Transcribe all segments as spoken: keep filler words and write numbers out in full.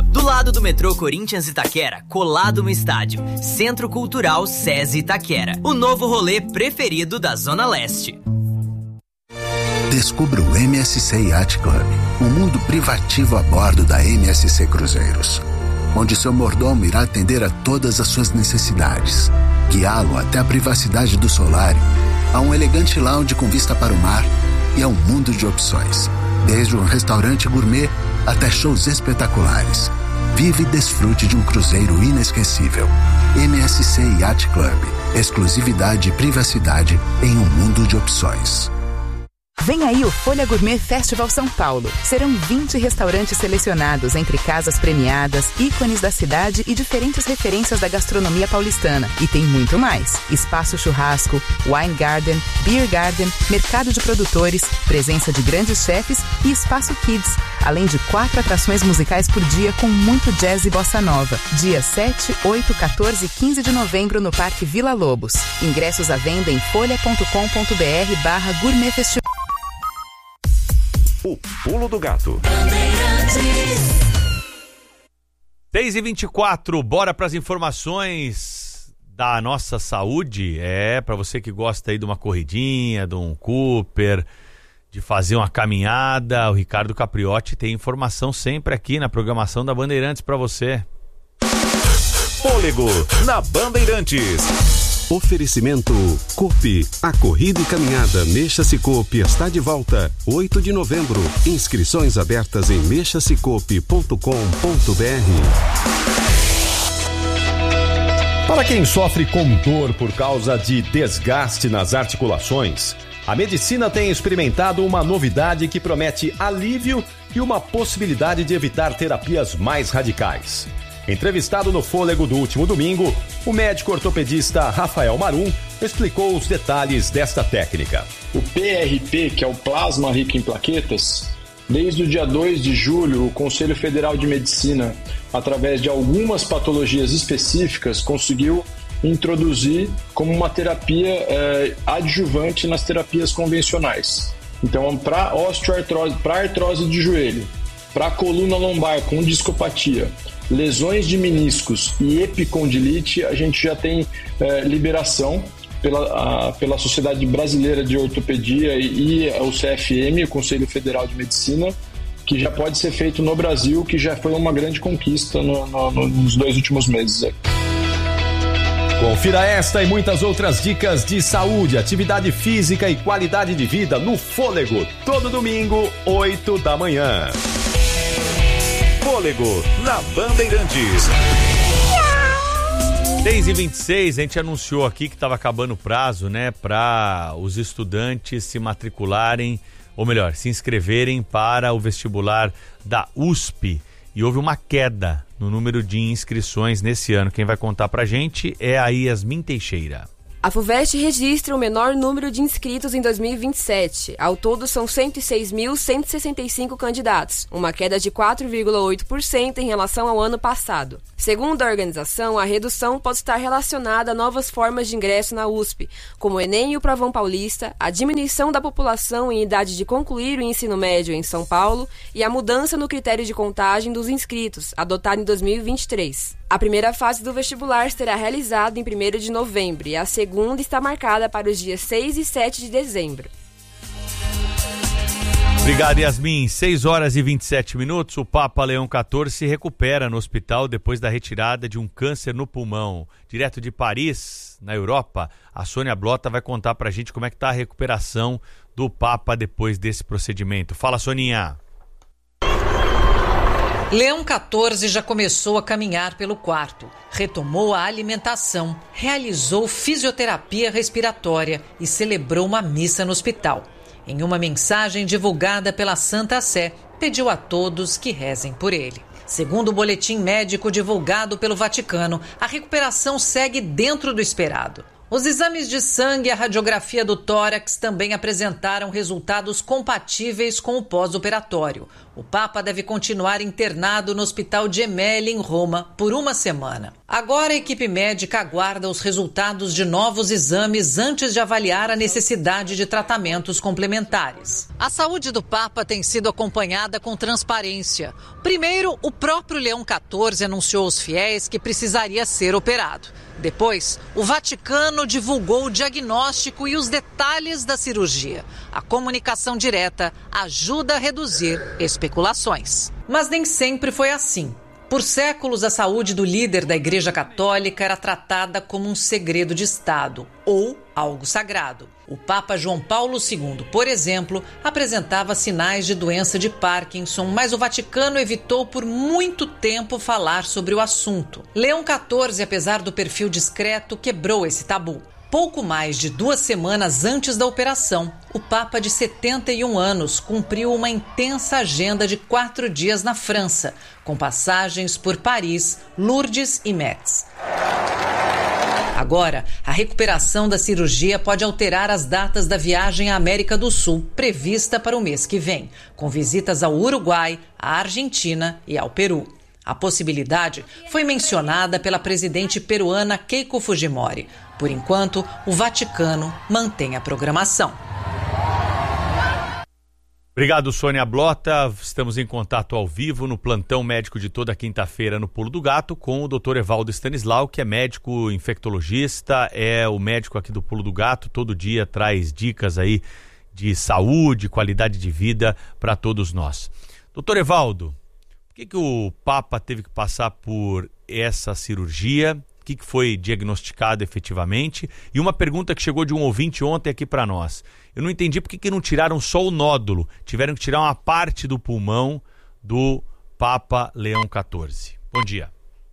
do lado do metrô Corinthians Itaquera, colado no estádio. Centro Cultural SESI Itaquera, o novo rolê preferido da Zona Leste. Descubra o M S C Yacht Club, um mundo privativo a bordo da M S C Cruzeiros, onde seu mordomo irá atender a todas as suas necessidades, guiá-lo até a privacidade do solário, a um elegante lounge com vista para o mar e a um mundo de opções, desde um restaurante gourmet até shows espetaculares. Vive e desfrute de um cruzeiro inesquecível. M S C Yacht Club, exclusividade e privacidade em um mundo de opções. Vem aí o Folha Gourmet Festival São Paulo. Serão vinte restaurantes selecionados entre casas premiadas, ícones da cidade e diferentes referências da gastronomia paulistana. E tem muito mais. Espaço churrasco, wine garden, beer garden, mercado de produtores, presença de grandes chefes e espaço kids. Além de quatro atrações musicais por dia com muito jazz e bossa nova. Dia sete, oito, quatorze e quinze de novembro no Parque Vila Lobos. Ingressos à venda em folha.com.br barra gourmet festival. O Pulo do Gato. seis e vinte e quatro, bora para as informações da nossa saúde. É, para você que gosta aí de uma corridinha, de um Cooper, de fazer uma caminhada, o Ricardo Capriotti tem informação sempre aqui na programação da Bandeirantes para você. Fôlego na Bandeirantes. Oferecimento Coop, a corrida e caminhada Mexa-se Coop está de volta, oito de novembro. Inscrições abertas em mexa se coop ponto com ponto b r. Para quem sofre com dor por causa de desgaste nas articulações, a medicina tem experimentado uma novidade que promete alívio e uma possibilidade de evitar terapias mais radicais. Entrevistado no Fôlego do último domingo, o médico ortopedista Rafael Marum explicou os detalhes desta técnica. O P R P, que é o plasma rico em plaquetas, desde o dia dois de julho, o Conselho Federal de Medicina, através de algumas patologias específicas, conseguiu introduzir como uma terapia eh, adjuvante nas terapias convencionais. Então, para osteoartrose, para artrose de joelho, para coluna lombar com discopatia, lesões de meniscos e epicondilite, a gente já tem eh, liberação pela, a, pela Sociedade Brasileira de Ortopedia e, e o C F M, o Conselho Federal de Medicina, que já pode ser feito no Brasil, que já foi uma grande conquista no, no, no, nos dois últimos meses. Confira esta e muitas outras dicas de saúde, atividade física e qualidade de vida no Fôlego, todo domingo, oito da manhã. Fôlego na Bandeirantes. seis e vinte e seis, a gente anunciou aqui que estava acabando o prazo, né, para os estudantes se matricularem, ou melhor, se inscreverem para o vestibular da U S P. E houve uma queda no número de inscrições nesse ano. Quem vai contar pra gente é a Yasmin Teixeira. A FUVEST registra o menor número de inscritos em dois mil e vinte e sete. Ao todo, são cento e seis mil cento e sessenta e cinco candidatos, uma queda de quatro vírgula oito por cento em relação ao ano passado. Segundo a organização, a redução pode estar relacionada a novas formas de ingresso na U S P, como o Enem e o Provão Paulista, a diminuição da população em idade de concluir o ensino médio em São Paulo e a mudança no critério de contagem dos inscritos, adotado em dois mil e vinte e três. A primeira fase do vestibular será realizada em primeiro de novembro e a segunda está marcada para os dias seis e sete de dezembro. Obrigado, Yasmin. seis horas e vinte e sete minutos. O Papa Leão quatorze se recupera no hospital depois da retirada de um câncer no pulmão. Direto de Paris, na Europa, a Sônia Blota vai contar pra gente como é que tá a recuperação do Papa depois desse procedimento. Fala, Soninha. Leão quatorze já começou a caminhar pelo quarto, retomou a alimentação, realizou fisioterapia respiratória e celebrou uma missa no hospital. Em uma mensagem divulgada pela Santa Sé, pediu a todos que rezem por ele. Segundo o boletim médico divulgado pelo Vaticano, a recuperação segue dentro do esperado. Os exames de sangue e a radiografia do tórax também apresentaram resultados compatíveis com o pós-operatório. O Papa deve continuar internado no Hospital Gemelli, em Roma, por uma semana. Agora a equipe médica aguarda os resultados de novos exames antes de avaliar a necessidade de tratamentos complementares. A saúde do Papa tem sido acompanhada com transparência. Primeiro, o próprio Leão quatorze anunciou aos fiéis que precisaria ser operado. Depois, o Vaticano divulgou o diagnóstico e os detalhes da cirurgia. A comunicação direta ajuda a reduzir especulações. Mas nem sempre foi assim. Por séculos, a saúde do líder da Igreja Católica era tratada como um segredo de Estado ou algo sagrado. O Papa João Paulo segundo, por exemplo, apresentava sinais de doença de Parkinson, mas o Vaticano evitou por muito tempo falar sobre o assunto. Leão quatorze, apesar do perfil discreto, quebrou esse tabu. Pouco mais de duas semanas antes da operação, o Papa de setenta e um anos cumpriu uma intensa agenda de quatro dias na França, com passagens por Paris, Lourdes e Metz. Agora, a recuperação da cirurgia pode alterar as datas da viagem à América do Sul, prevista para o mês que vem, com visitas ao Uruguai, à Argentina e ao Peru. A possibilidade foi mencionada pela presidente peruana Keiko Fujimori. Por enquanto, o Vaticano mantém a programação. Obrigado, Sônia Blota. Estamos em contato ao vivo no plantão médico de toda quinta-feira no Pulo do Gato com o doutor Evaldo Stanislau, que é médico infectologista, é o médico aqui do Pulo do Gato, todo dia traz dicas aí de saúde, qualidade de vida para todos nós. Doutor Evaldo, por que que o Papa teve que passar por essa cirurgia? O que que foi diagnosticado efetivamente? E uma pergunta que chegou de um ouvinte ontem aqui para nós. Eu não entendi por que que não tiraram só o nódulo, tiveram que tirar uma parte do pulmão do Papa Leão quatorze. Bom dia.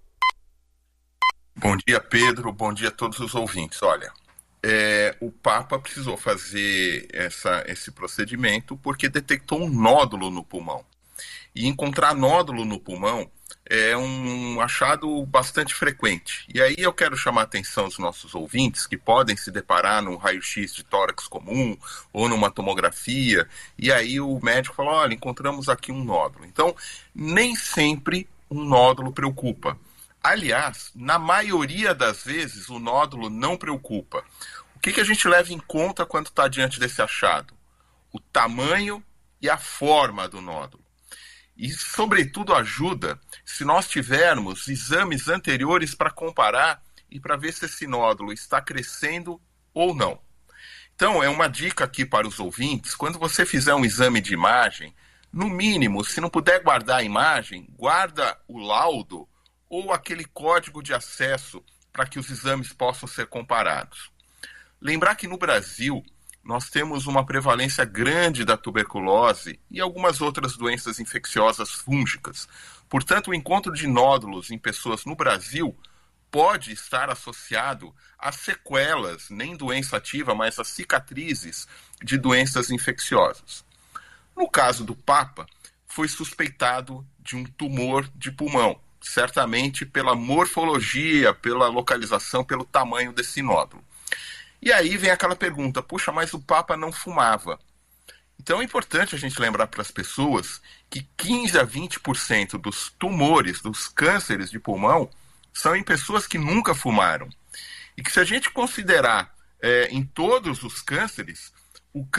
Bom dia, Pedro. Bom dia a todos os ouvintes. Olha, é, o Papa precisou fazer essa, esse procedimento porque detectou um nódulo no pulmão. E encontrar nódulo no pulmão é um achado bastante frequente. E aí eu quero chamar a atenção dos nossos ouvintes que podem se deparar num raio-x de tórax comum ou numa tomografia, e aí o médico fala, olha, encontramos aqui um nódulo. Então, nem sempre um nódulo preocupa. Aliás, na maioria das vezes, o nódulo não preocupa. O que que a gente leva em conta quando está diante desse achado? O tamanho e a forma do nódulo. E, sobretudo, ajuda se nós tivermos exames anteriores para comparar e para ver se esse nódulo está crescendo ou não. Então, é uma dica aqui para os ouvintes, quando você fizer um exame de imagem, no mínimo, se não puder guardar a imagem, guarda o laudo ou aquele código de acesso para que os exames possam ser comparados. Lembrar que no Brasil nós temos uma prevalência grande da tuberculose e algumas outras doenças infecciosas fúngicas. Portanto, o encontro de nódulos em pessoas no Brasil pode estar associado a sequelas, nem doença ativa, mas a cicatrizes de doenças infecciosas. No caso do Papa, foi suspeitado de um tumor de pulmão, certamente pela morfologia, pela localização, pelo tamanho desse nódulo. E aí vem aquela pergunta, puxa, mas o Papa não fumava. Então é importante a gente lembrar para as pessoas que quinze a vinte por cento dos tumores, dos cânceres de pulmão, são em pessoas que nunca fumaram. E que se a gente considerar é, em todos os cânceres, o câncer